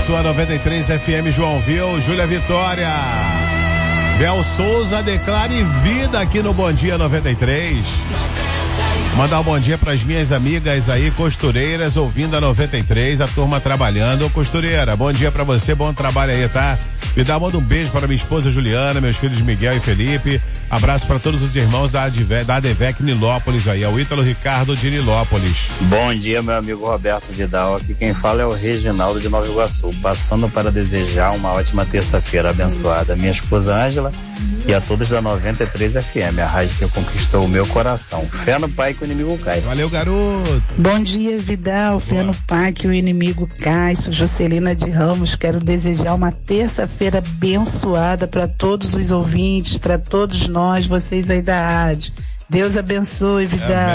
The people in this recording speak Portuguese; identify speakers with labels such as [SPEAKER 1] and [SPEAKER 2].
[SPEAKER 1] sua 93 FM Joãoville, Júlia Vitória. Bel Souza declare vida aqui no Bom Dia 93. Mandar um bom dia para as minhas amigas aí, costureiras, ouvindo a 93, a turma trabalhando. Ô, costureira, bom dia para você, bom trabalho aí, tá? Manda um beijo para minha esposa Juliana, meus filhos Miguel e Felipe. Abraço para todos os irmãos da ADVEC Nilópolis aí, é o Ítalo Ricardo de Nilópolis.
[SPEAKER 2] Bom dia, meu amigo Roberto Vidal. Aqui quem fala é o Reginaldo de Nova Iguaçu, passando para desejar uma ótima terça-feira abençoada. Minha esposa Ângela e a todos da 93 FM, a rádio que conquistou o meu coração. Fé no Pai que o inimigo cai.
[SPEAKER 1] Valeu, garoto.
[SPEAKER 3] Bom dia, Vidal. Fé no Pai que o inimigo cai. Sou Jocelina de Ramos. Quero desejar uma terça-feira abençoada para todos os ouvintes, para todos nós, vocês aí da rádio. Deus abençoe, Vidal.